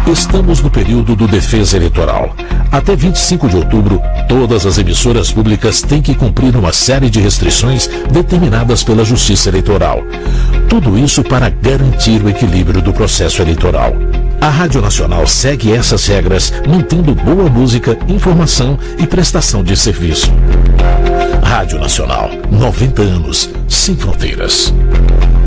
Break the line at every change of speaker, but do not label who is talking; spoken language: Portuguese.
Estamos no período do Defesa Eleitoral. Até 25 de outubro, todas as emissoras públicas têm que cumprir uma série de restrições determinadas pela Justiça Eleitoral. Tudo isso para garantir o equilíbrio do processo eleitoral. A Rádio Nacional segue essas regras, mantendo boa música, informação e prestação de serviço. Rádio Nacional, 90 anos, sem fronteiras.